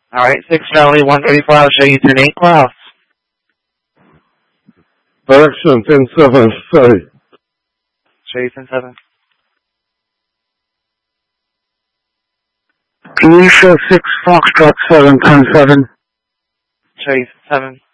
Alright, 6 Charlie, 134, I'll show you through Nate Klaus. Direction 10-7, sorry. Show you 10-7. Can you show 6 Foxtrot 7, 10-7? Show you 7.